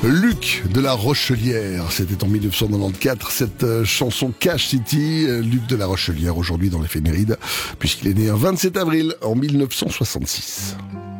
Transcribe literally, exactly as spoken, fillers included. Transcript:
Luc de la Rochelière, c'était en mille neuf cent quatre-vingt-quatorze, cette euh, chanson Cash City. euh, Luc de la Rochelière, aujourd'hui dans l'éphéméride, puisqu'il est né un vingt-sept avril en mille neuf cent soixante-six.